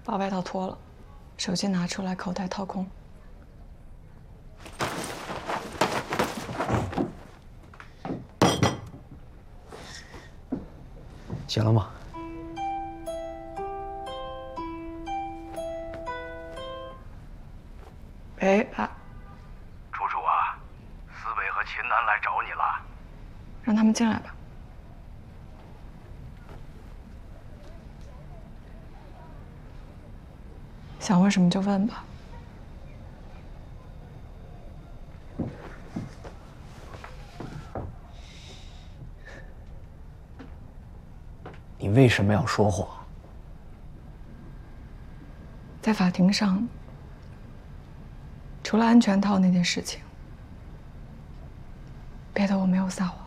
把外套脱了，手机拿出来，口袋掏空。 行了吗？ 喂，爸。 楚楚啊，思伟和秦南来找你了， 让他们进来吧。想问什么就问吧。 你为什么要说谎？ 在法庭上，除了安全套那件事情，别的我没有撒谎。